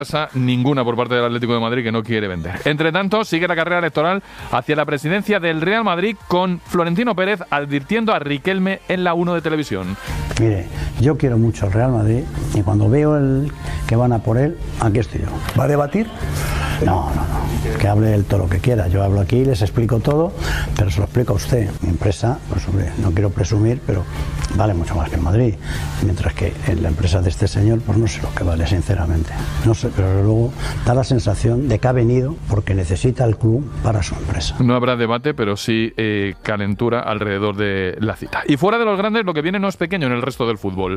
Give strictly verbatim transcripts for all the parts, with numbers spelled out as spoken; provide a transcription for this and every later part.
ninguna por parte del Atlético de Madrid que no quiere vender. Entre tanto, sigue la carrera electoral hacia la presidencia del Real Madrid con Florentino Pérez advirtiendo a Riquelme en la uno de televisión. Mire, yo quiero mucho al Real Madrid y cuando veo el que van a por él, aquí estoy yo. ¿Va a debatir? No, no, no. Que hable él todo lo que quiera. Yo hablo aquí, les explico todo, pero se lo explico a usted. Mi empresa, pues hombre, no quiero presumir, pero vale mucho más que el Madrid. Mientras que en la empresa de este señor, pues no sé lo que vale, sinceramente. No sé, pero luego da la sensación de que ha venido porque necesita el club para su empresa. No habrá debate, pero sí eh, calentura alrededor de la cita. Y fuera de los grandes, lo que viene no es pequeño en el resto del fútbol.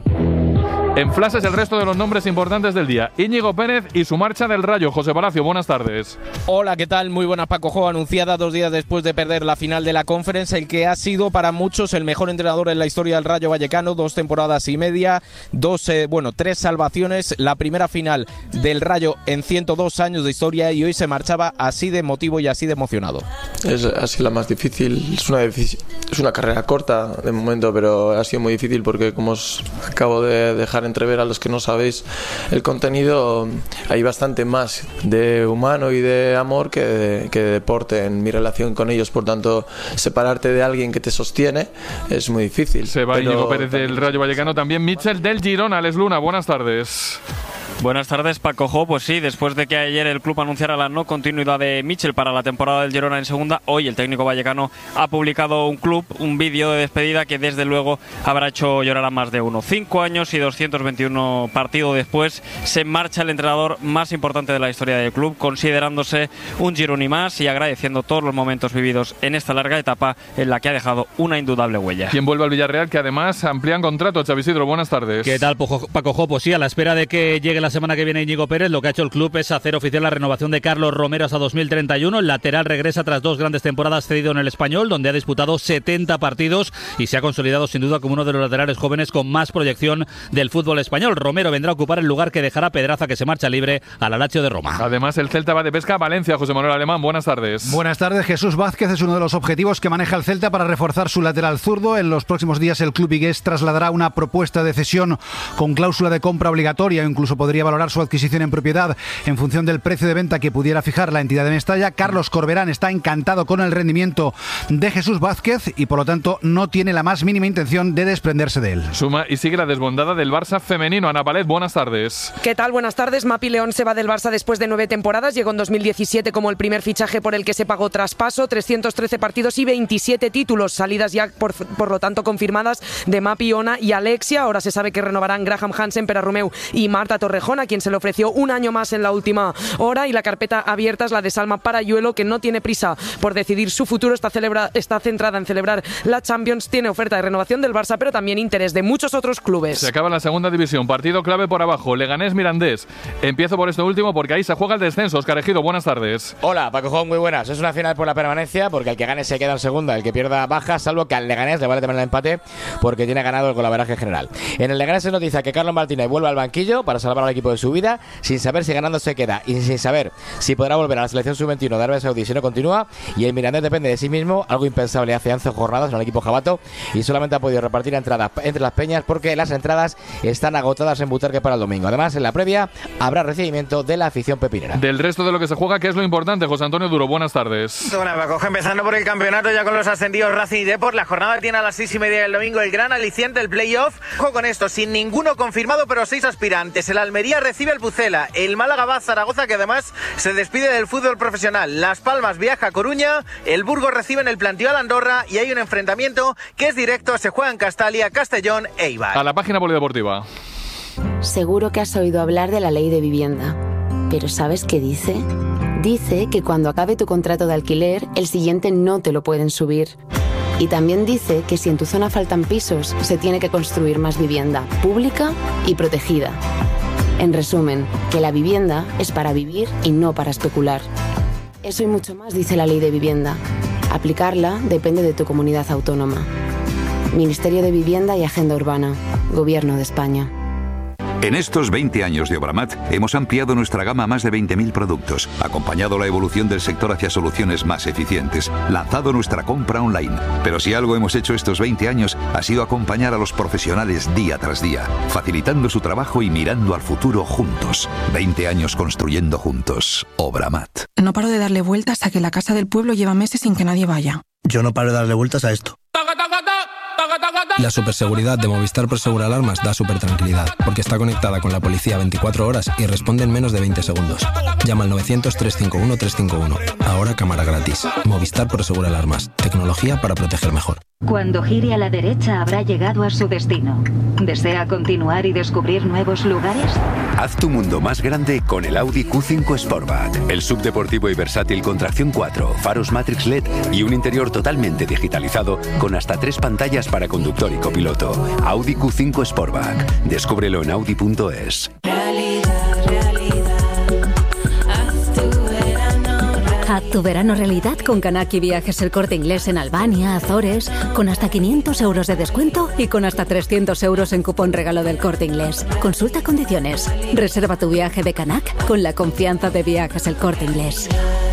En flashes el resto de los nombres importantes del día. Íñigo Pérez y su marcha del Rayo. José Palacio, buenas tardes. Hola, ¿qué tal? Muy buenas, Paco Jo. Anunciada dos días después de perder la final de la Conference, el que ha sido para muchos el mejor entrenador en la historia del Rayo Vallecano. Dos temporadas y media, dos, eh, bueno, tres salvaciones. La primera final del Rayo en ciento dos años de historia y hoy se marchaba así de emotivo y así de emocionado. Es así la más difícil. Es una, es una carrera corta de momento, pero ha sido muy difícil porque, como os acabo de dejar entrever a los que no sabéis el contenido, hay bastante más de humano y de amor que de, que de deporte en mi relación con ellos. Por tanto, separarte de alguien que te sostiene es muy difícil. Se va Íñigo Pérez del Rayo Vallecano, también Michel del Girona. Alex Luna, buenas tardes. Buenas tardes, Paco Jo. Pues sí, después de que ayer el club anunciara la no continuidad de Michel para la temporada del Girona en segunda, hoy el técnico vallecano ha publicado un club, un vídeo de despedida que desde luego habrá hecho llorar a más de uno. Cinco años y doscientos veintiuno partidos después se marcha el entrenador más importante de la historia del club, considerándose un gironí más y agradeciendo todos los momentos vividos en esta larga etapa en la que ha dejado una indudable huella. ¿Quién vuelve al Villarreal? Que además amplían contrato. Xavi Isidro, buenas tardes. ¿Qué tal, Paco Jo? Pues sí, a la espera de que llegue la semana que viene Íñigo Pérez, lo que ha hecho el club es hacer oficial la renovación de Carlos Romero hasta dos mil treinta y uno. El lateral regresa tras dos grandes temporadas cedido en el Español, donde ha disputado setenta partidos y se ha consolidado sin duda como uno de los laterales jóvenes con más proyección del fútbol español. Romero vendrá a ocupar el lugar que dejará Pedraza, que se marcha libre al Lazio de Roma. Además, el Celta va de pesca a Valencia. José Manuel Alemán, buenas tardes. Buenas tardes. Jesús Vázquez es uno de los objetivos que maneja el Celta para reforzar su lateral zurdo. En los próximos días el club vigués trasladará una propuesta de cesión con cláusula de compra obligatoria o incluso podría valorar su adquisición en propiedad en función del precio de venta que pudiera fijar la entidad de Mestalla. Carlos Corberán está encantado con el rendimiento de Jesús Vázquez y por lo tanto no tiene la más mínima intención de desprenderse de él. Suma y sigue la desbondada del Barça femenino. Ana Palet, buenas tardes. ¿Qué tal? Buenas tardes. Mapi León se va del Barça después de nueve temporadas. Llegó en dos mil diecisiete como el primer fichaje por el que se pagó traspaso, trescientos trece partidos y veintisiete títulos, salidas ya por, por lo tanto confirmadas de Mapi, Ona y Alexia. Ahora se sabe que renovarán Graham Hansen, Pera Romeu y Marta Torrejón, a quien se le ofreció un año más en la última hora, y la carpeta abierta es la de Salma Parayuelo, que no tiene prisa por decidir su futuro, está, celebra, está centrada en celebrar la Champions, tiene oferta de renovación del Barça, pero también interés de muchos otros clubes. Se acaba la segunda división, partido clave por abajo, Leganés-Mirandés. Empiezo por esto último porque ahí se juega el descenso. Óscar Ejido, buenas tardes. Hola, Paco Jón, muy buenas. Es una final por la permanencia porque el que gane se queda en segunda, el que pierda baja, salvo que al Leganés le vale también el empate porque tiene ganado el golaveraje general. En el Leganés se noticia que Carlos Martínez vuelve al banquillo para salvar al equipo de su vida, sin saber si ganando se queda y sin saber si podrá volver a la selección sub veintiuno de Arabia Saudí si no continúa. Y el Mirandés depende de sí mismo, algo impensable hace once jornadas en el equipo jabato, y solamente ha podido repartir entradas entre las peñas porque las entradas están agotadas en Butarque para el domingo. Además, en la previa habrá recibimiento de la afición pepinera. Del resto de lo que se juega, ¿qué es lo importante? José Antonio Duro, buenas tardes. Bueno, Paco, empezando por el campeonato ya con los ascendidos Racing y Depor. La jornada tiene a las seis y media del domingo el gran aliciente, el playoff. Ojo con esto, sin ninguno confirmado, pero seis aspirantes. El Almería recibe al Pucela, el Málaga va a Zaragoza, que además se despide del fútbol profesional. Las Palmas viaja a Coruña, el Burgos recibe en el Plantío a Andorra y hay un enfrentamiento que es directo, se juega en Castalia, Castellón e Eibar. A la página polideportiva. Seguro que has oído hablar de la ley de vivienda, pero ¿sabes qué dice? Dice que cuando acabe tu contrato de alquiler, el siguiente no te lo pueden subir. Y también dice que si en tu zona faltan pisos, se tiene que construir más vivienda pública y protegida. En resumen, que la vivienda es para vivir y no para especular. Eso y mucho más dice la ley de vivienda. Aplicarla depende de tu comunidad autónoma. Ministerio de Vivienda y Agenda Urbana. Gobierno de España. En estos veinte años de Obramat hemos ampliado nuestra gama a más de veinte mil productos, acompañado la evolución del sector hacia soluciones más eficientes, lanzado nuestra compra online. Pero si algo hemos hecho estos veinte años ha sido acompañar a los profesionales día tras día, facilitando su trabajo y mirando al futuro juntos. veinte años construyendo juntos. Obramat. No paro de darle vueltas a que la casa del pueblo lleva meses sin que nadie vaya. Yo no paro de darle vueltas a esto. La superseguridad de Movistar Prosegur Alarmas da súper tranquilidad, porque está conectada con la policía veinticuatro horas y responde en menos de veinte segundos. Llama al novecientos, trescientos cincuenta y uno, trescientos cincuenta y uno. Ahora cámara gratis. Movistar Prosegur Alarmas. Tecnología para proteger mejor. Cuando gire a la derecha habrá llegado a su destino. ¿Desea continuar y descubrir nuevos lugares? Haz tu mundo más grande con el Audi Q cinco Sportback. El subdeportivo y versátil con tracción cuatro, faros Matrix L E D y un interior totalmente digitalizado con hasta tres pantallas para conductor y copiloto. Audi Q cinco Sportback. Descúbrelo en audi punto es. Haz tu verano realidad con Kanaki Viajes El Corte Inglés en Albania, Azores, con hasta quinientos euros de descuento y con hasta trescientos euros en cupón regalo del Corte Inglés. Consulta condiciones. Reserva tu viaje de Kanak con la confianza de Viajes El Corte Inglés.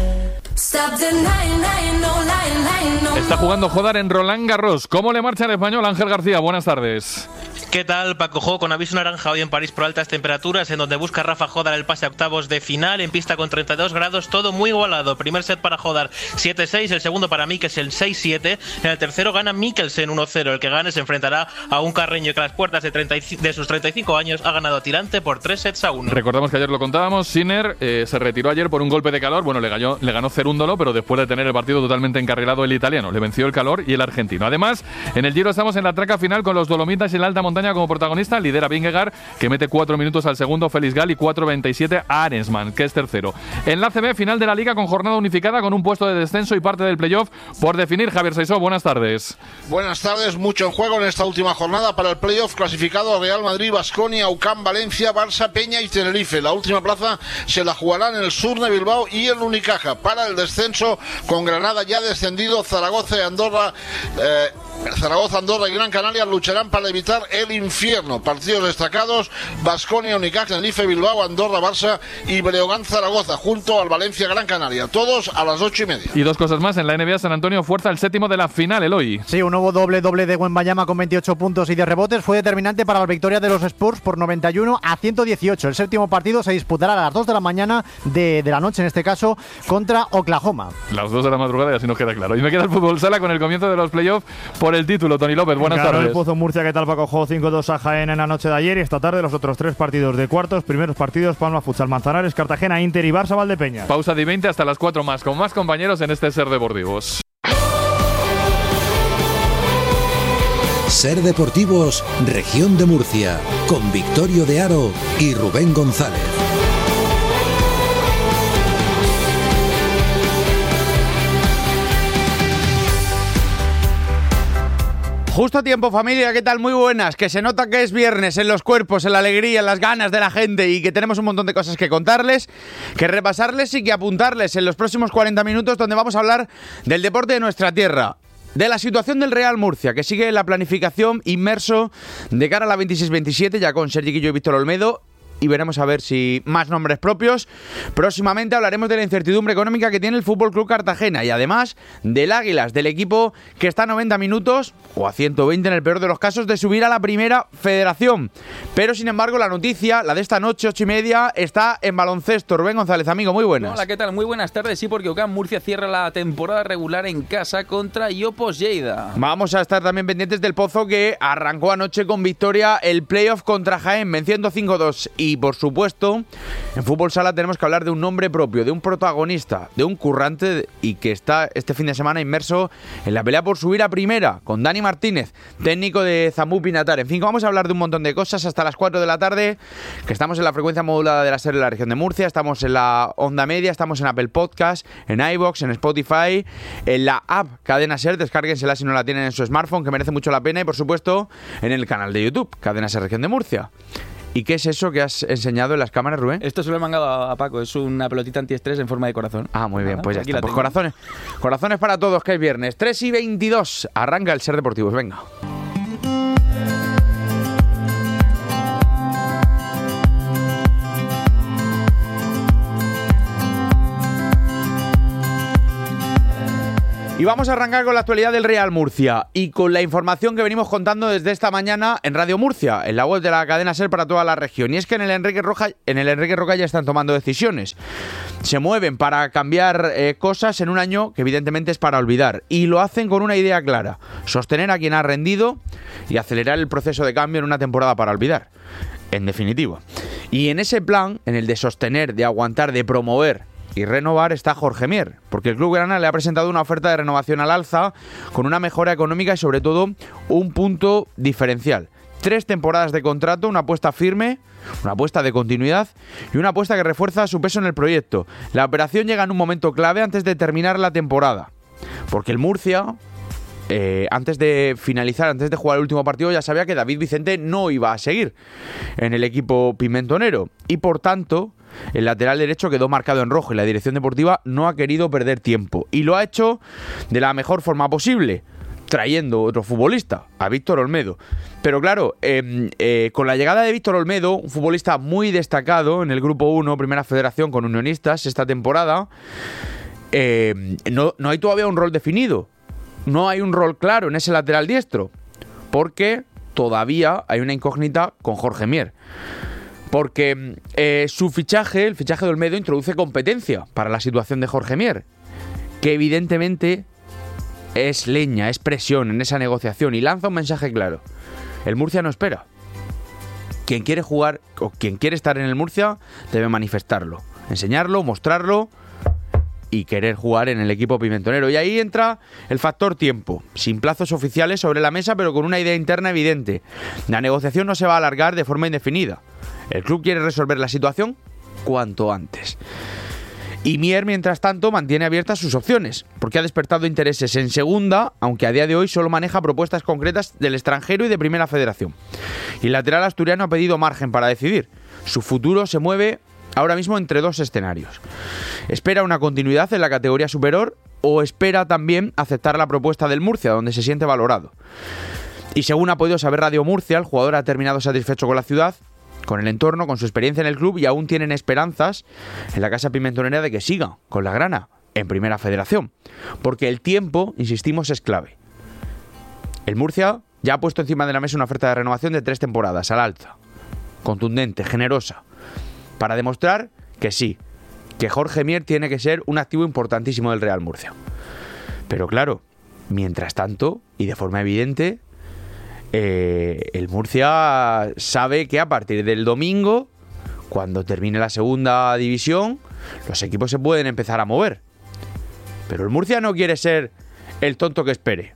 Está jugando Jodar en Roland Garros. ¿Cómo le marcha el español? Ángel García, buenas tardes. ¿Qué tal, Paco Jo? Con aviso naranja hoy en París por altas temperaturas, en donde busca Rafa Jodar el pase a octavos de final, en pista con treinta y dos grados, todo muy igualado. Primer set para Jodar siete seis, el segundo para Mikkelsen seis siete, en el tercero gana Mikkelsen uno cero. El que gane se enfrentará a un Carreño que a las puertas de, treinta de sus treinta y cinco años ha ganado a Tirante por tres sets a uno. Recordamos que ayer lo contábamos, Sinner eh, se retiró ayer por un golpe de calor, bueno, le ganó, le ganó Cerúndolo, pero después de tener el partido totalmente encarrilado el italiano, le venció el calor y el argentino. Además, en el Giro estamos en la traca final con los Dolomitas y la alta montaña como protagonista. Lidera Vingegaard, que mete cuatro minutos al segundo Félix Gal y cuatro veintisiete a Arensman, que es tercero. En la A C B, final de la Liga con jornada unificada con un puesto de descenso y parte del playoff por definir. Javier Saisó, buenas tardes. Buenas tardes, mucho en juego en esta última jornada para el playoff clasificado Real Madrid, Baskonia, U C A M, Valencia, Barça, Peña y Tenerife. La última plaza se la jugarán en el Sur de Bilbao y el Unicaja. Para el descenso, con Granada ya descendido, Zaragoza y Andorra... Eh, Zaragoza, Andorra y Gran Canaria lucharán para evitar el infierno. Partidos destacados: Baskonia, Unicaja, Tenerife, Bilbao, Andorra, Barça y Breogán, Zaragoza, junto al Valencia, Gran Canaria. Todos a las ocho y media. Y dos cosas más: en la N B A, San Antonio fuerza el séptimo de la final, Eloy. Sí, un nuevo doble doble de Wembanyama con veintiocho puntos y diez rebotes fue determinante para la victoria de los Spurs por noventa y uno a ciento dieciocho. El séptimo partido se disputará a las dos de la mañana de, de la noche, en este caso, contra Oklahoma. Las dos de la madrugada y así nos queda claro. Y me queda el fútbol sala con el comienzo de los playoffs por el título. Tony López, buenas Ganó tardes. El Pozo Murcia, ¿qué tal, Paco Jo? cinco dos a Jaén en la noche de ayer, y esta tarde los otros tres partidos de cuartos. Primeros partidos: Palma Futsal Manzanares, Cartagena, Inter y Barça Valdepeñas. Pausa de veinte hasta las cuatro más, con más compañeros en este Ser Deportivos. Ser Deportivos, Región de Murcia, con Victorio de Aro y Rubén González. Justo a tiempo, familia, ¿qué tal? Muy buenas, que se nota que es viernes en los cuerpos, en la alegría, en las ganas de la gente y que tenemos un montón de cosas que contarles, que repasarles y que apuntarles en los próximos cuarenta minutos, donde vamos a hablar del deporte de nuestra tierra. De la situación del Real Murcia, que sigue la planificación inmerso de cara a la veintiséis veintisiete, ya con Sergi Guillo y Víctor Olmedo. Y veremos a ver si más nombres propios. Próximamente hablaremos de la incertidumbre económica que tiene el F C Cartagena y además del Águilas, del equipo que está a noventa minutos o a ciento veinte en el peor de los casos de subir a la primera federación. Pero sin embargo la noticia, la de esta noche, ocho y media, está en baloncesto. Rubén González, amigo, muy buenas. Hola, ¿qué tal? Muy buenas tardes. Sí, porque U C A M Murcia cierra la temporada regular en casa contra Iopos Lleida. Vamos a estar también pendientes del Pozo, que arrancó anoche con victoria el playoff contra Jaén, venciendo cinco dos. Y Y por supuesto, en Fútbol Sala tenemos que hablar de un nombre propio, de un protagonista, de un currante y que está este fin de semana inmerso en la pelea por subir a primera, con Dani Martínez, técnico de Zambú Pinatar. En fin, vamos a hablar de un montón de cosas hasta las cuatro de la tarde, que estamos en la frecuencia modulada de la SER de la región de Murcia, estamos en la onda media, estamos en Apple Podcast, en iVoox, en Spotify, en la app Cadena SER, descárguensela si no la tienen en su smartphone, que merece mucho la pena, y por supuesto en el canal de YouTube, Cadena SER Región de Murcia. ¿Y qué es eso que has enseñado en las cámaras, Rubén? Esto se lo he mangado a Paco, es una pelotita antiestrés en forma de corazón. Ah, muy bien, pues ya Aquí está. la Pues tengo. corazones, corazones para todos, que es viernes. tres y veintidós, arranca el Ser Deportivos, venga. Y vamos a arrancar con la actualidad del Real Murcia y con la información que venimos contando desde esta mañana en Radio Murcia, en la web de la cadena SER para toda la región. Y es que en el Enrique Roca, en el Enrique Roca ya están tomando decisiones. Se mueven para cambiar eh, cosas en un año que evidentemente es para olvidar. Y lo hacen con una idea clara: sostener a quien ha rendido y acelerar el proceso de cambio en una temporada para olvidar. En definitiva. Y en ese plan, en el de sostener, de aguantar, de promover y renovar, está Jorge Mier, porque el Club Grana le ha presentado una oferta de renovación al alza con una mejora económica y sobre todo un punto diferencial. Tres temporadas de contrato, una apuesta firme, una apuesta de continuidad y una apuesta que refuerza su peso en el proyecto. La operación llega en un momento clave antes de terminar la temporada, porque el Murcia, eh, antes de finalizar, antes de jugar el último partido, ya sabía que David Vicente no iba a seguir en el equipo pimentonero y por tanto el lateral derecho quedó marcado en rojo y la dirección deportiva no ha querido perder tiempo y lo ha hecho de la mejor forma posible, trayendo otro futbolista, a Víctor Olmedo. Pero claro, eh, eh, con la llegada de Víctor Olmedo, un futbolista muy destacado en el Grupo uno, Primera Federación con Unionistas esta temporada, eh, no, no hay todavía un rol definido, no hay un rol claro en ese lateral diestro, porque todavía hay una incógnita con Jorge Mier. Porque eh, su fichaje, el fichaje de Olmedo, introduce competencia para la situación de Jorge Mier, que evidentemente es leña, es presión en esa negociación y lanza un mensaje claro. El Murcia no espera. Quien quiere jugar o quien quiere estar en el Murcia debe manifestarlo, enseñarlo, mostrarlo y querer jugar en el equipo pimentonero. Y ahí entra el factor tiempo, sin plazos oficiales sobre la mesa, pero con una idea interna evidente. La negociación no se va a alargar de forma indefinida. El club quiere resolver la situación cuanto antes. Y Mier, mientras tanto, mantiene abiertas sus opciones, porque ha despertado intereses en segunda, aunque a día de hoy solo maneja propuestas concretas del extranjero y de Primera Federación. Y el lateral asturiano ha pedido margen para decidir. Su futuro se mueve ahora mismo entre dos escenarios. Espera una continuidad en la categoría superior o espera también aceptar la propuesta del Murcia, donde se siente valorado. Y según ha podido saber Radio Murcia, el jugador ha terminado satisfecho con la ciudad, con el entorno, con su experiencia en el club y aún tienen esperanzas en la Casa Pimentonera de que siga con la grana en Primera Federación. Porque el tiempo, insistimos, es clave. El Murcia ya ha puesto encima de la mesa una oferta de renovación de tres temporadas al alza, contundente, generosa, para demostrar que sí, que Jorge Mier tiene que ser un activo importantísimo del Real Murcia. Pero claro, mientras tanto, y de forma evidente, Eh, el Murcia sabe que a partir del domingo, cuando termine la segunda división, los equipos se pueden empezar a mover. Pero el Murcia no quiere ser el tonto que espere.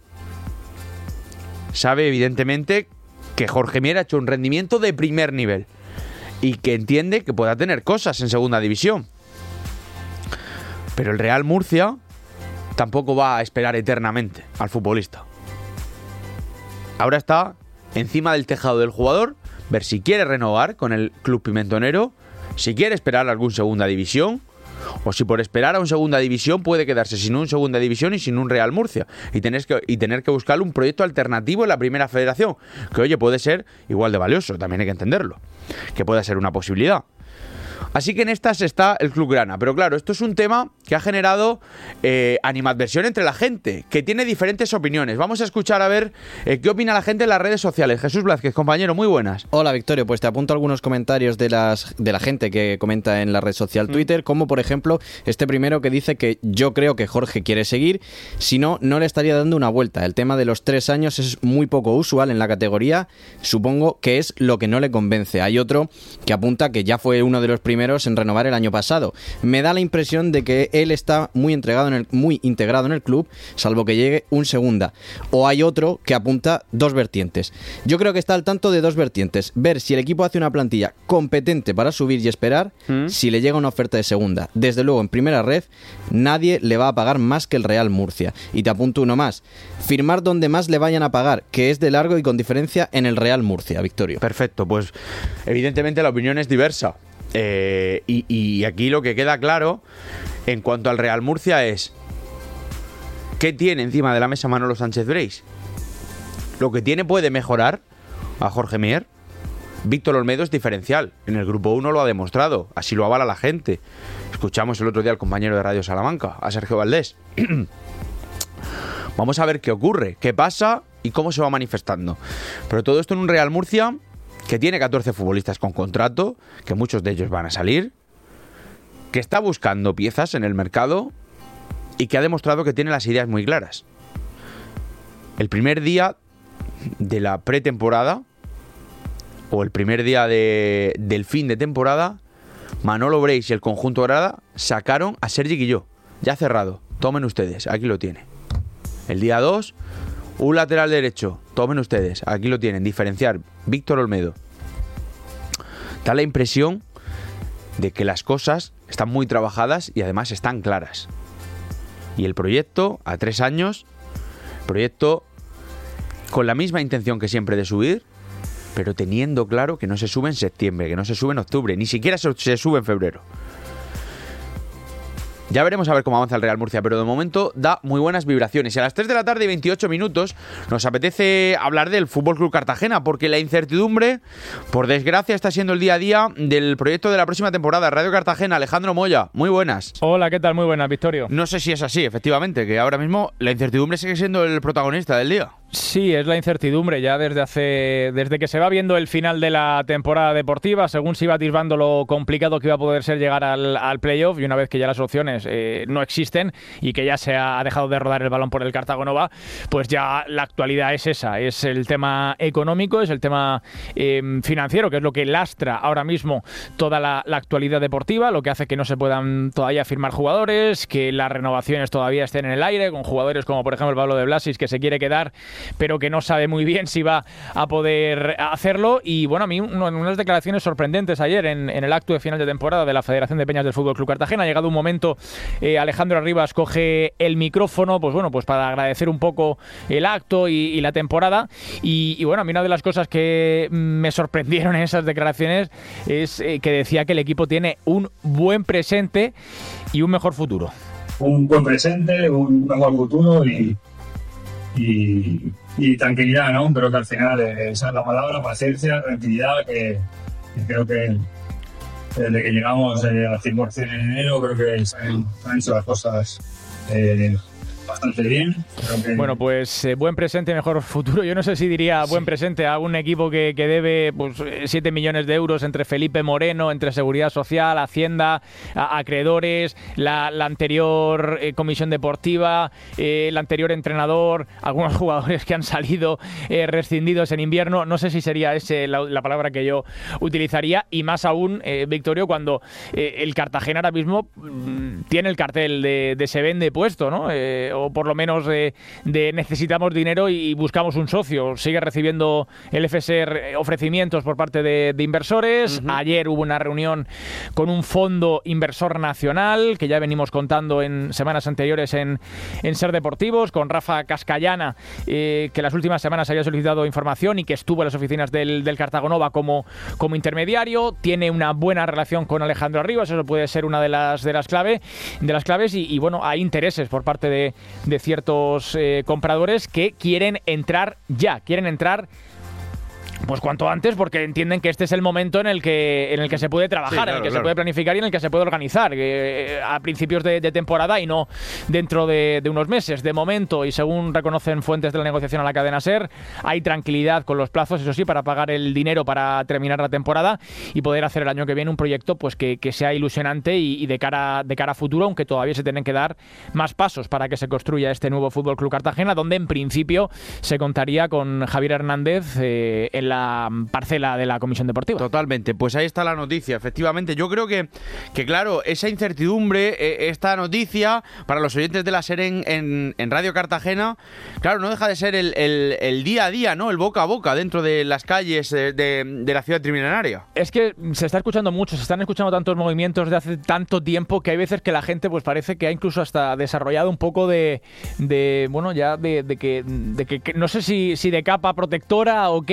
Sabe evidentemente que Jorge Mier ha hecho un rendimiento de primer nivel y que entiende que pueda tener cosas en segunda división. Pero el Real Murcia tampoco va a esperar eternamente al futbolista. Ahora está encima del tejado del jugador, ver si quiere renovar con el club pimentonero, si quiere esperar a algún segunda división, o si por esperar a un segunda división puede quedarse sin un segunda división y sin un Real Murcia, y tener que, y tener que buscar un proyecto alternativo en la Primera Federación, que oye, puede ser igual de valioso, también hay que entenderlo, que pueda ser una posibilidad. Así que en estas está el Club Grana. Pero claro, esto es un tema que ha generado eh, animadversión entre la gente, que tiene diferentes opiniones. Vamos a escuchar a ver eh, qué opina la gente en las redes sociales. Jesús Blázquez, compañero, muy buenas. Hola, Victorio. Pues te apunto algunos comentarios de, las, de la gente que comenta en la red social Twitter, mm. como por ejemplo este primero que dice que yo creo que Jorge quiere seguir, si no, no le estaría dando una vuelta. El tema de los tres años es muy poco usual en la categoría, supongo que es lo que no le convence. Hay otro que apunta que ya fue uno de los primeros en renovar el año pasado. Me da la impresión de que él está muy entregado en el, muy integrado en el club, salvo que llegue un segunda. O hay otro que apunta dos vertientes. Yo creo que está al tanto de dos vertientes. Ver si el equipo hace una plantilla competente para subir y esperar ¿Mm? si le llega una oferta de segunda. Desde luego, en primera red, nadie le va a pagar más que el Real Murcia. Y te apunto uno más. Firmar donde más le vayan a pagar, que es de largo y con diferencia en el Real Murcia, Victorio. Perfecto, pues evidentemente la opinión es diversa. Eh, y, y aquí lo que queda claro en cuanto al Real Murcia es ¿qué tiene encima de la mesa Manolo Sánchez Breis? Lo que tiene puede mejorar a Jorge Mier. Víctor Olmedo es diferencial, en el Grupo uno lo ha demostrado, así lo avala la gente. Escuchamos el otro día al compañero de Radio Salamanca, a Sergio Valdés. Vamos a ver qué ocurre, qué pasa y cómo se va manifestando. Pero todo esto en un Real Murcia que tiene catorce futbolistas con contrato, que muchos de ellos van a salir, que está buscando piezas en el mercado y que ha demostrado que tiene las ideas muy claras. El primer día de la pretemporada o el primer día de, del fin de temporada, Manolo Breis y el conjunto grada sacaron a Sergi Guilló, ya cerrado. Tomen ustedes, aquí lo tienen. El día dos, un lateral derecho, tomen ustedes, aquí lo tienen, diferenciar, Víctor Olmedo. Da la impresión de que las cosas están muy trabajadas y además están claras. Y el proyecto, a tres años, proyecto con la misma intención que siempre de subir, pero teniendo claro que no se sube en septiembre, que no se sube en octubre, ni siquiera se, se sube en febrero. Ya veremos a ver cómo avanza el Real Murcia, pero de momento da muy buenas vibraciones. Y a las tres de la tarde y veintiocho minutos nos apetece hablar del F C Cartagena, porque la incertidumbre, por desgracia, está siendo el día a día del proyecto de la próxima temporada. Radio Cartagena, Alejandro Moya, muy buenas. Hola, ¿qué tal? Muy buenas, Victorio. No sé si es así, efectivamente, que ahora mismo la incertidumbre sigue siendo el protagonista del día. Sí, es la incertidumbre ya desde hace desde que se va viendo el final de la temporada deportiva, según se iba atisbando lo complicado que iba a poder ser llegar al, al playoff, y una vez que ya las opciones eh, no existen y que ya se ha dejado de rodar el balón por el Cartagonova, pues ya la actualidad es esa, es el tema económico, es el tema eh, financiero, que es lo que lastra ahora mismo toda la, la actualidad deportiva, lo que hace que no se puedan todavía firmar jugadores, que las renovaciones todavía estén en el aire, con jugadores como por ejemplo el Pablo de Blasis, que se quiere quedar pero que no sabe muy bien si va a poder hacerlo. Y bueno, a mí unas declaraciones sorprendentes ayer en, en el acto de final de temporada de la Federación de Peñas del Fútbol Club Cartagena. Ha llegado un momento, eh, Alejandro Arribas coge el micrófono, pues bueno, pues para agradecer un poco el acto y, y la temporada. Y, y bueno, a mí una de las cosas que me sorprendieron en esas declaraciones es eh, que decía que el equipo tiene un buen presente y un mejor futuro. Un buen presente, un mejor futuro y Y, y tranquilidad, ¿no? Creo que al final esa es la palabra, paciencia, tranquilidad, que, que creo que desde que llegamos eh, al cien por ciento en enero, creo que se han, se han hecho las cosas eh, bastante bien. Creo que... Bueno, pues eh, buen presente, mejor futuro. Yo no sé si diría buen sí. presente a un equipo que, que debe pues, siete millones de euros entre Felipe Moreno, entre Seguridad Social, Hacienda, a, acreedores, la, la anterior eh, comisión deportiva, eh, el anterior entrenador, algunos jugadores que han salido eh, rescindidos en invierno. No sé si sería esa la, la palabra que yo utilizaría, y más aún, eh, Victorio, cuando eh, el Cartagena ahora mismo mmm, tiene el cartel de, de se vende puesto, ¿no? Eh, o por lo menos de, de necesitamos dinero y buscamos un socio. Sigue recibiendo el F S R ofrecimientos por parte de, de inversores. Uh-huh. Ayer hubo una reunión con un fondo inversor nacional, que ya venimos contando en semanas anteriores en, en Ser Deportivos, con Rafa Cascallana, eh, que las últimas semanas había solicitado información y que estuvo en las oficinas del, del Cartagonova como, como intermediario. Tiene una buena relación con Alejandro Arribas, eso puede ser una de las, de las, clave, de las claves y, y bueno, hay intereses por parte de de ciertos eh, compradores que quieren entrar ya, quieren entrar pues cuanto antes, porque entienden que este es el momento en el que en el que se puede trabajar, sí, claro, en el que claro. se puede planificar y en el que se puede organizar eh, a principios de, de temporada y no dentro de, de unos meses. De momento, y según reconocen fuentes de la negociación a la cadena SER, hay tranquilidad con los plazos, eso sí, para pagar el dinero para terminar la temporada y poder hacer el año que viene un proyecto pues que, que sea ilusionante y, y de cara de cara a futuro, aunque todavía se tienen que dar más pasos para que se construya este nuevo F C Cartagena, donde en principio se contaría con Javier Hernández eh, en la parcela de la Comisión Deportiva. Totalmente, pues ahí está la noticia, efectivamente. Yo creo que, que claro, esa incertidumbre, eh, esta noticia, para los oyentes de la SER en, en, en Radio Cartagena, claro, no deja de ser el, el, el día a día, ¿no? El boca a boca dentro de las calles de, de, de la ciudad triminaria. Es que se está escuchando mucho, se están escuchando tantos movimientos de hace tanto tiempo que hay veces que la gente pues parece que ha incluso hasta desarrollado un poco de, de bueno, ya de, de, que, de que, que no sé si, si de capa protectora o qué, pero como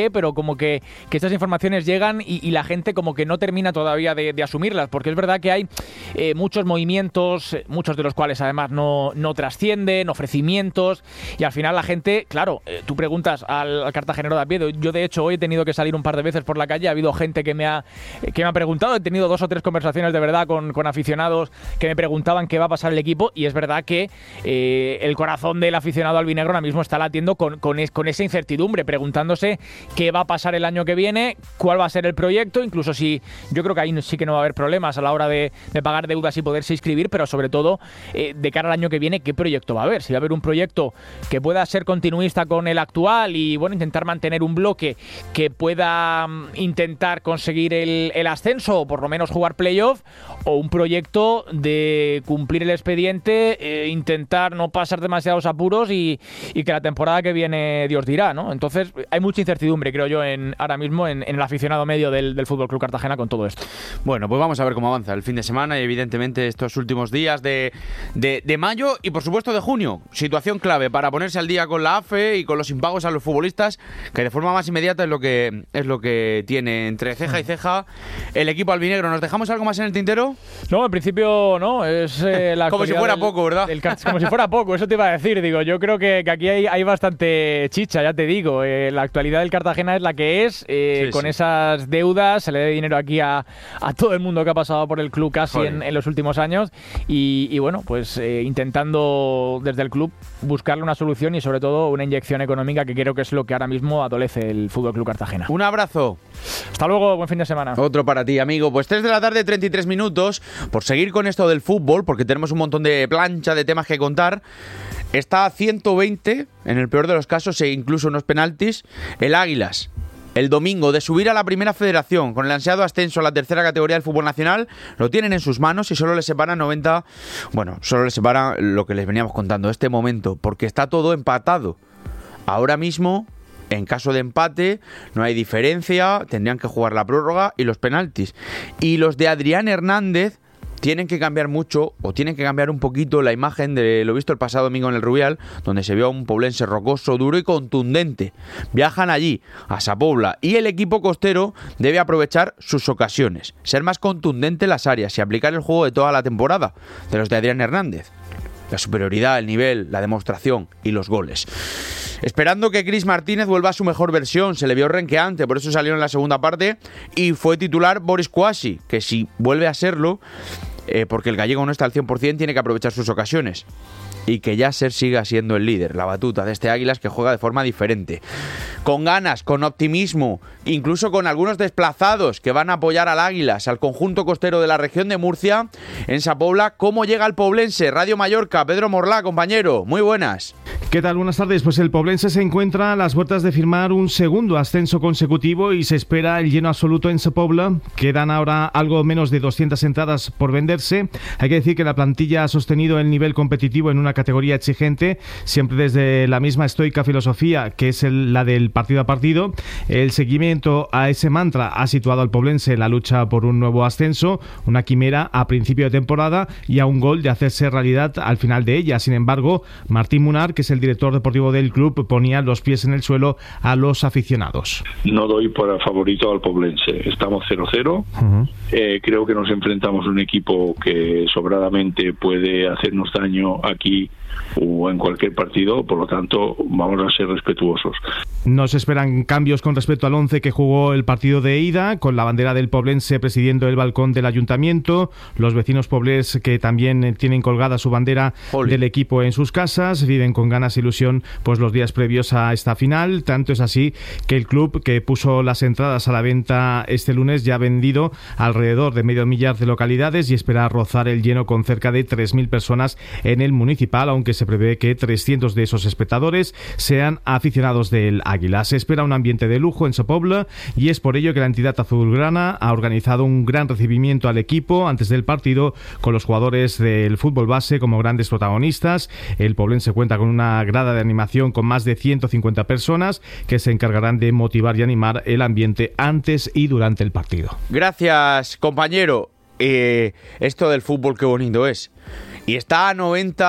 como que, que estas informaciones llegan y, y la gente como que no termina todavía de, de asumirlas, porque es verdad que hay eh, muchos movimientos, muchos de los cuales además no, no trascienden, ofrecimientos, y al final la gente, claro, eh, tú preguntas al, al cartagenero de a pie, yo de hecho hoy he tenido que salir un par de veces por la calle, ha habido gente que me ha, que me ha preguntado, he tenido dos o tres conversaciones de verdad con, con aficionados que me preguntaban qué va a pasar el equipo, y es verdad que eh, el corazón del aficionado albinegro ahora mismo está latiendo con, con, es, con esa incertidumbre, preguntándose qué va a pasar el año que viene, cuál va a ser el proyecto, incluso si yo creo que ahí sí que no va a haber problemas a la hora de, de pagar deudas y poderse inscribir, pero sobre todo eh, de cara al año que viene, qué proyecto va a haber, si va a haber un proyecto que pueda ser continuista con el actual y bueno, intentar mantener un bloque que pueda um, intentar conseguir el, el ascenso o por lo menos jugar playoff, o un proyecto de cumplir el expediente, eh, intentar no pasar demasiados apuros y, y que la temporada que viene Dios dirá, ¿no? Entonces hay mucha incertidumbre, creo yo, en, ahora mismo en, en el aficionado medio del, del F C Cartagena con todo esto. Bueno, pues vamos a ver cómo avanza el fin de semana y evidentemente estos últimos días de, de, de mayo y por supuesto de junio. Situación clave para ponerse al día con la A F E y con los impagos a los futbolistas, que de forma más inmediata es lo que, es lo que tiene entre ceja y ceja el equipo albinegro. ¿Nos dejamos algo más en el tintero? No, en principio no, es eh, la como si fuera del, poco, ¿verdad? Del, como si fuera poco, eso te iba a decir, digo, yo creo que, que aquí hay, hay bastante chicha, ya te digo, eh, la actualidad del Cartagena es la que es, eh, sí, con sí. esas deudas, se le debe dinero aquí a, a todo el mundo que ha pasado por el club casi en, en los últimos años y, y bueno, pues eh, intentando desde el club buscarle una solución y sobre todo una inyección económica que creo que es lo que ahora mismo adolece el F C Cartagena. Un abrazo. Hasta luego, buen fin de semana. Otro para ti, amigo. Pues tres de la tarde, treinta y tres minutos. Por seguir con esto del fútbol, porque tenemos un montón de plancha de temas que contar. Está a ciento veinte, en el peor de los casos, e incluso unos penaltis, el Águilas. El domingo, de subir a la primera federación con el ansiado ascenso a la tercera categoría del fútbol nacional, lo tienen en sus manos y solo les separa noventa, bueno, solo les separa lo que les veníamos contando, este momento, porque está todo empatado. Ahora mismo, en caso de empate, no hay diferencia, tendrían que jugar la prórroga y los penaltis. Y los de Adrián Hernández tienen que cambiar mucho, o tienen que cambiar un poquito la imagen de lo visto el pasado domingo en el Rubial, donde se vio a un poblense rocoso, duro y contundente. Viajan allí, a Sa Pobla, y el equipo costero debe aprovechar sus ocasiones, ser más contundente en las áreas y aplicar el juego de toda la temporada, de los de Adrián Hernández. La superioridad, el nivel, la demostración y los goles. Esperando que Chris Martínez vuelva a su mejor versión, se le vio renqueante, por eso salió en la segunda parte y fue titular Boris Kouassi, que si vuelve a serlo, eh, porque el gallego no está al cien por ciento, tiene que aprovechar sus ocasiones. Y que Yasser siga siendo el líder, la batuta de este Águilas que juega de forma diferente. Con ganas, con optimismo, incluso con algunos desplazados que van a apoyar al Águilas, al conjunto costero de la región de Murcia, en Sa Pobla. ¿Cómo llega el poblense? Radio Mallorca, Pedro Morlá, compañero, muy buenas. ¿Qué tal? Buenas tardes. Pues el poblense se encuentra a las puertas de firmar un segundo ascenso consecutivo y se espera el lleno absoluto en Sa Pobla. Quedan ahora algo menos de doscientas entradas por venderse. Hay que decir que la plantilla ha sostenido el nivel competitivo en una categoría exigente, siempre desde la misma estoica filosofía que es el, la del partido a partido. El seguimiento a ese mantra ha situado al poblense en la lucha por un nuevo ascenso, una quimera a principio de temporada y a un gol de hacerse realidad al final de ella. Sin embargo, Martín Munar, que es el director deportivo del club, ponía los pies en el suelo a los aficionados. No doy por favorito al poblense, estamos cero cero. Uh-huh. eh, creo que nos enfrentamos a un equipo que sobradamente puede hacernos daño aquí o en cualquier partido, por lo tanto vamos a ser respetuosos. Nos esperan cambios con respecto al once que jugó el partido de ida, con la bandera del poblense presidiendo el balcón del ayuntamiento, los vecinos poblés que también tienen colgada su bandera Oli. del equipo en sus casas, viven con ganas e ilusión pues los días previos a esta final. Tanto es así que el club, que puso las entradas a la venta este lunes, ya ha vendido alrededor de medio millar de localidades y espera rozar el lleno con cerca de tres mil personas en el municipal, aunque se prevé que trescientos de esos espectadores sean aficionados del Águila. Se espera un ambiente de lujo en Sa Pobla y es por ello que la entidad azulgrana ha organizado un gran recibimiento al equipo antes del partido, con los jugadores del fútbol base como grandes protagonistas. El poblense cuenta con una grada de animación con más de ciento cincuenta personas que se encargarán de motivar y animar el ambiente antes y durante el partido. Gracias, compañero. Eh, esto del fútbol qué bonito es. Y está a noventa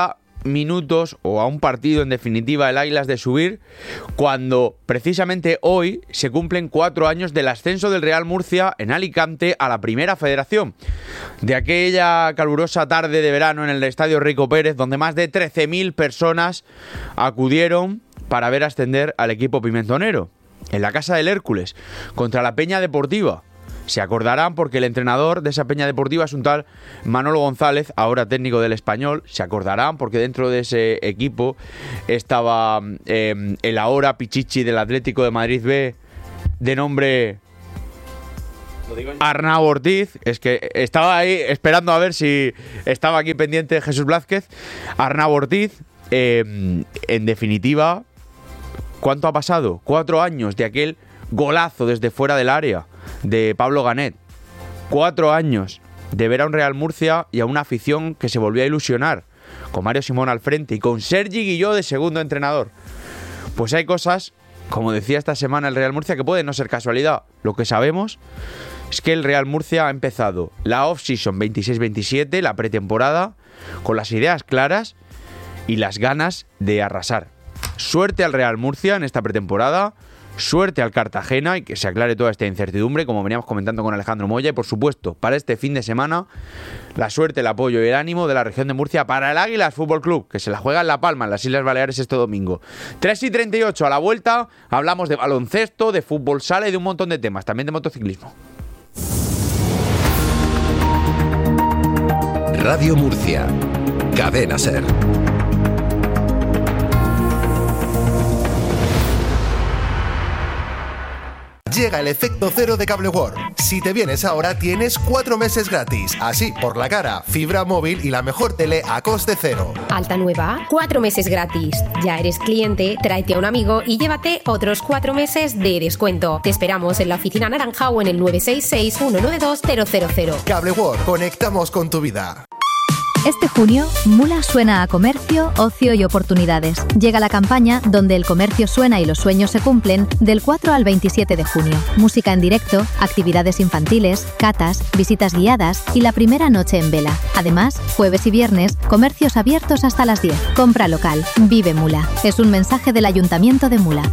minutos o a un partido, en definitiva, el Águilas de subir, cuando precisamente hoy se cumplen cuatro años del ascenso del Real Murcia en Alicante a la Primera Federación. De aquella calurosa tarde de verano en el Estadio Rico Pérez, donde más de trece mil personas acudieron para ver ascender al equipo pimentonero. En la Casa del Hércules, contra la Peña Deportiva. Se acordarán porque el entrenador de esa Peña Deportiva es un tal Manolo González, ahora técnico del Español. Se acordarán porque dentro de ese equipo estaba eh, el ahora Pichichi del Atlético de Madrid B, de nombre Arnau Ortiz. Es que estaba ahí esperando a ver si estaba aquí pendiente Jesús Blázquez. Arnau Ortiz, eh, en definitiva, ¿cuánto ha pasado? Cuatro años de aquel golazo desde fuera del área de Pablo Ganet. Cuatro años de ver a un Real Murcia y a una afición que se volvió a ilusionar, con Mario Simón al frente y con Sergi Guilló de segundo entrenador. Pues hay cosas, como decía esta semana el Real Murcia, que pueden no ser casualidad. Lo que sabemos es que el Real Murcia ha empezado la off-season veintiséis veintisiete, la pretemporada, con las ideas claras y las ganas de arrasar. Suerte al Real Murcia en esta pretemporada. Suerte al Cartagena y que se aclare toda esta incertidumbre, como veníamos comentando con Alejandro Moya. Y por supuesto, para este fin de semana, la suerte, el apoyo y el ánimo de la región de Murcia para el Águilas Fútbol Club, que se la juega en La Palma, en las Islas Baleares, este domingo. tres y treinta y ocho a la vuelta, hablamos de baloncesto, de fútbol sala y de un montón de temas, también de motociclismo. Radio Murcia, Cadena SER. Llega el efecto cero de Cable World. Si te vienes ahora tienes cuatro meses gratis. Así, por la cara, fibra móvil y la mejor tele a coste cero. Alta nueva, cuatro meses gratis. Ya eres cliente, tráete a un amigo y llévate otros cuatro meses de descuento. Te esperamos en la oficina naranja o en el nueve seis seis, uno nueve dos, cero cero cero. Cable World, conectamos con tu vida. Este junio, Mula suena a comercio, ocio y oportunidades. Llega la campaña donde el comercio suena y los sueños se cumplen del cuatro al veintisiete de junio. Música en directo, actividades infantiles, catas, visitas guiadas y la primera noche en vela. Además, jueves y viernes, comercios abiertos hasta las diez. Compra local. Vive Mula. Es un mensaje del Ayuntamiento de Mula.